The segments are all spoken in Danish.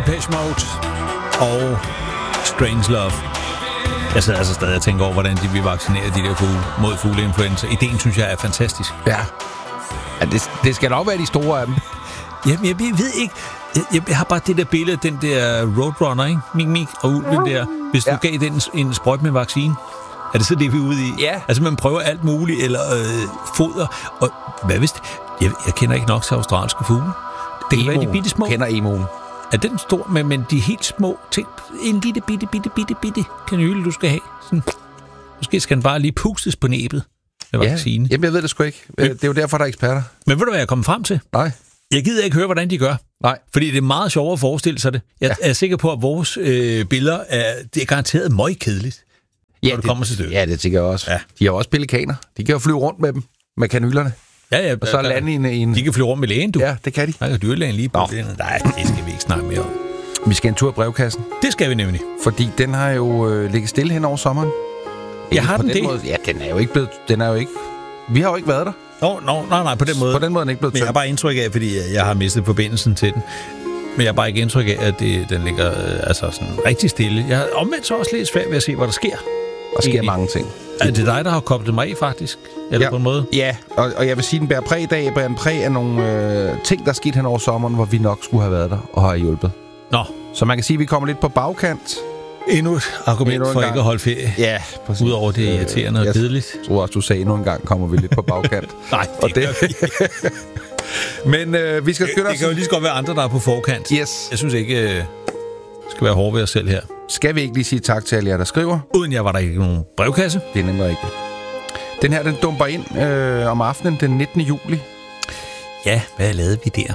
Depeche Mode og Strange Love. Jeg sidder altså stadig og tænker over, hvordan de vil vaccinere de der fugle mod fugleinfluenza. Ideen, synes jeg, er fantastisk. Ja, det skal nok være de store af dem. Jamen, jeg ved ikke. Jeg har bare det der billede, den der Roadrunner, ikke? Mik og ulven der. Hvis du gav den en sprøjt med vaccine, er det så det, vi er ude i? Ja. Altså, man prøver alt muligt, eller foder. Og hvad hvis det? Jeg kender ikke nok til australske fugle. Det kan være de bitte små. Kender emoen. Er den stor, men de helt små ting. En lille bitte kanyle, du skal have. Sådan. Måske skal den bare lige pustes på næbet med vaccine. Jamen, jeg ved det sgu ikke. Det er jo derfor, der er eksperter. Men ved du, hvad jeg er kommet frem til? Nej. Jeg gider ikke høre, hvordan de gør. Nej. Fordi det er meget sjovere at forestille sig det. Jeg er sikker på, at vores billeder det er garanteret møgkedeligt. Ja, det kommer til stykket. Ja, det tænker jeg også. Ja. De har også pelikaner. De kan jo flyve rundt med dem, med kanylerne. Ja. Og så lande i en... De kan flyve rundt med lægen, du. Ja, det kan de. Der kan dyrlægen lige på det. Nej, det skal vi ikke snakke mere om. Vi skal en tur i brevkassen. Det skal vi nemlig. Fordi den har jo ligget stille hen over sommeren. Jeg har den det. Måde, ja, den er jo ikke blevet... Vi har jo ikke været der. Nej, på den måde. På den måde er den ikke blevet tømt. Men jeg har bare indtryk af, fordi jeg har mistet forbindelsen til den. Men jeg har bare ikke indtryk af, at den ligger sådan rigtig stille. Jeg har omvendt så også lidt svært ved at se, hvad der sker. Der sker mange ting. Er det dig, der har koblet mig af, faktisk? Eller på en måde? Ja, og jeg vil sige, den bærer præg i dag, bærer en præg af nogle ting, der er sket hen over sommeren, hvor vi nok skulle have været der og har hjulpet. Nå. Så man kan sige, at vi kommer lidt på bagkant. Endnu et argument for ikke at holde ferie. Ja, præcis. Udover det irriterende og kedeligt. Jeg tror også, du sagde, endnu en gang kommer vi lidt på bagkant. Nej, det gør vi. Men vi skal skynde os. Det kan jo lige så godt være andre, der er på forkant. Yes. Jeg synes ikke, skal være hårde ved os selv her. Skal vi ikke lige sige tak til alle jer, der skriver? Uden jeg var der ikke nogen brevkasse. Det er nemlig rigtigt. Den her, den dumper ind om aftenen den 19. juli. Ja, hvad lavede vi der?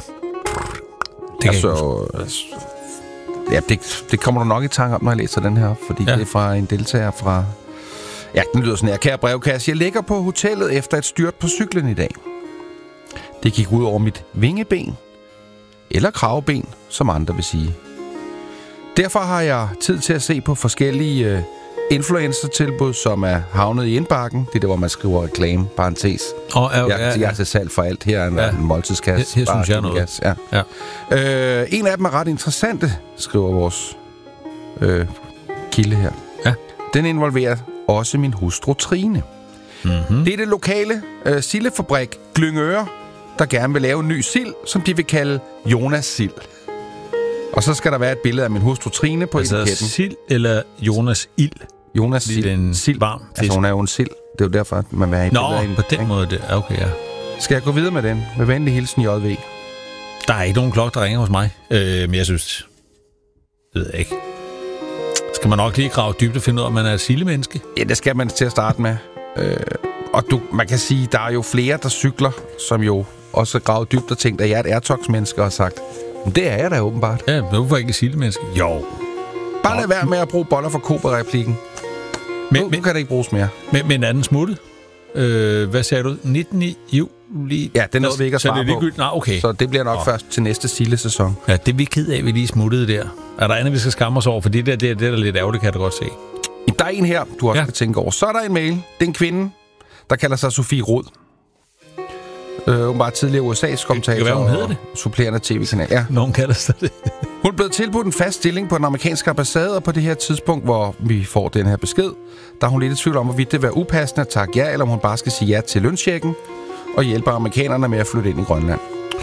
Det kommer du nok i tanke om, når jeg læser den her, fordi det er fra en deltager fra... Ja, den lyder sådan her. Kære brevkasse, jeg ligger på hotellet efter et styrt på cyklen i dag. Det gik ud over mit vingeben, eller kraveben, som andre vil sige. Derfor har jeg tid til at se på forskellige influencer-tilbud, som er havnet i indbakken. Det er der, hvor man skriver reklame, parentes. Jeg er til salg for alt. Her er en måltidskasse. Her synes jeg noget. Ja. En af dem er ret interessante, skriver vores kilde her. Ja. Den involverer også min hustru Trine. Mm-hmm. Det er det lokale sildefabrik Glyngøre, der gerne vil lave en ny sild, som de vil kalde Jonas Sild. Og så skal der være et billede af min hustru Trine på etiketten. Altså sild eller Jonas Ild? Jonas sild. Varm fisk. Altså hun er jo en sild. Det er jo derfor, at man vil have et billede af hende. På den måde. Det. Okay, ja. Skal jeg gå videre med den? Med venlig hilsen JV. Der er ikke nogen klokke, der ringer hos mig. Men jeg synes... Det ved jeg ikke. Skal man nok lige grave dybt og finde ud af, om man er et sildemenneske? Ja, det skal man til at starte med. Og man kan sige, der er jo flere, der cykler, som jo også gravet dybt og tænkt, at jeg er et Airtox-menneske og har sagt, men det er jeg da åbenbart. Ja, hvorfor ikke et sildemenneske? Jo. Bare lad være med at bruge boller for Cobra-replikken. Nu kan det ikke bruges mere. Men er den smuttet? Hvad sagde du? 19. juli? Ja, det nåede vi ikke at svare på. Nej, okay. Så det bliver nok først til næste sildesæson. Ja, det er vi ked af, vi lige smuttede der. Er der andet, vi skal skamme os over? For det er der lidt ærgerligt, kan jeg da godt se. Der er en her, du også skal tænke over. Så er der en mail. Det er en kvinde, der kalder sig Sofie Rod. Hun var tidligere USA's kommentator og supplerende tv-kanal. Ja. Nogen kalder sig det. Hun blev tilbudt en fast stilling på den amerikanske ambassade, og på det her tidspunkt, hvor vi får den her besked, der er hun lidt i tvivl om, hvorvidt det var upassende at takke ja, eller om hun bare skal sige ja til lønchecken og hjælpe amerikanerne med at flytte ind i Grønland.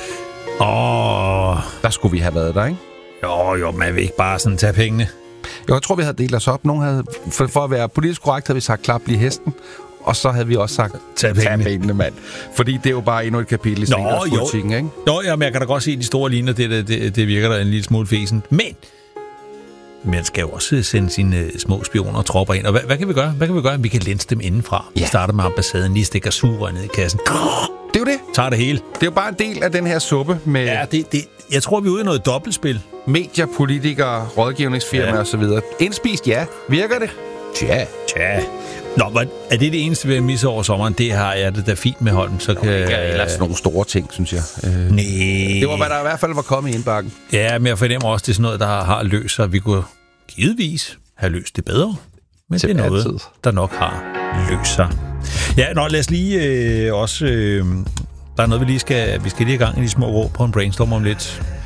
Der skulle vi have været der, ikke? Jo, man vil ikke bare sådan tage pengene. Jo, jeg tror, vi havde delt os op. Nogen havde, for at være politisk korrekt, havde vi sagt, klap lige hesten. Og så havde vi også sagt, tag pengene, mand. Fordi det er jo bare endnu et kapitel i svinkerspolitikken, ikke? Men jeg kan da godt se de store linjer, det virker da en lille smule fæsent. Men man skal jo også sende sine små spioner og tropper ind. Og hvad kan vi gøre? Hvad kan vi gøre? Vi kan lænse dem indenfra. Vi starter med ambassaden, lige stikker sugerør ned i kassen. Det er jo det. Tager det hele. Det er jo bare en del af den her suppe med... Ja, jeg tror, vi er ude i noget dobbeltspil. Medier, politikere, rådgivningsfirmaer og så videre. Indspist, ja. Virker det? Tja. Nå, men er det eneste, vi misser over sommeren? Det har jeg det da fint med Holm. Så kan ellers nogle store ting, synes jeg. Nej. Det var, hvad der i hvert fald var kommet i indbakken. Ja, men jeg fornemmer også, det er sådan noget, der har løst sig. Vi kunne givetvis have løst det bedre. Men det er noget, der nok har løst sig. Ja, lad os lige også... der er noget, vi skal lige i gang i de små råd på en brainstorm om lidt.